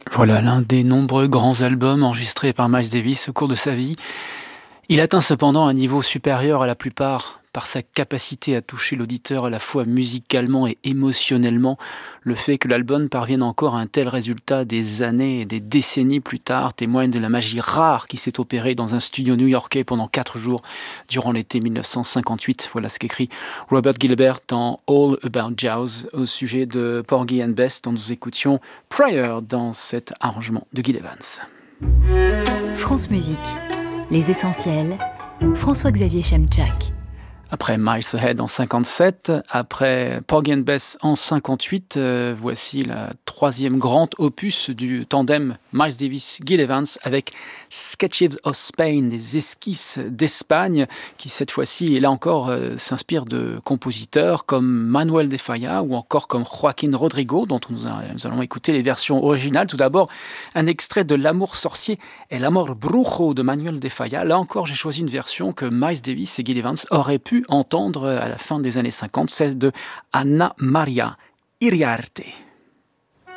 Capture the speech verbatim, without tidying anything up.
Voilà l'un des nombreux grands albums enregistrés par Miles Davis au cours de sa vie. Il atteint cependant un niveau supérieur à la plupart par sa capacité à toucher l'auditeur à la fois musicalement et émotionnellement. Le fait que l'album parvienne encore à un tel résultat des années et des décennies plus tard témoigne de la magie rare qui s'est opérée dans un studio new-yorkais pendant quatre jours durant l'été mille neuf cent cinquante-huit. Voilà ce qu'écrit Robert Gilbert en All About Jazz au sujet de Porgy and Bess dont nous écoutions Prior dans cet arrangement de Gil Evans. France Musique, les essentiels, François-Xavier Chemchak. Après Miles Ahead en cinquante-sept, après Porgy and Bess en cinquante-huit, euh, voici la troisième grande opus du tandem Miles Davis-Gil Evans avec Sketches of Spain, des esquisses d'Espagne, qui cette fois-ci, et là encore, euh, s'inspire de compositeurs comme Manuel de Falla ou encore comme Joaquín Rodrigo, dont nous, a, nous allons écouter les versions originales. Tout d'abord, un extrait de L'amour sorcier et L'amor brujo de Manuel de Falla. Là encore, j'ai choisi une version que Miles Davis et Gil Evans auraient pu entendre à la fin des années cinquante, celle de Anna Maria Iriarte.